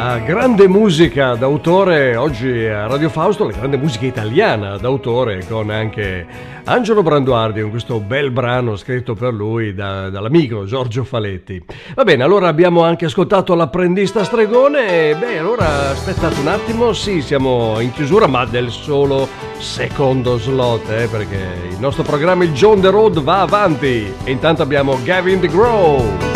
La grande musica d'autore oggi a Radio Fausto, la grande musica italiana d'autore con anche Angelo Branduardi con questo bel brano scritto per lui dall'amico Giorgio Faletti. Va bene, allora abbiamo anche ascoltato L'apprendista stregone e beh, allora aspettate un attimo, sì, siamo in chiusura ma del solo secondo slot, perché il nostro programma il John the Road va avanti e intanto abbiamo Gavin DeGraw.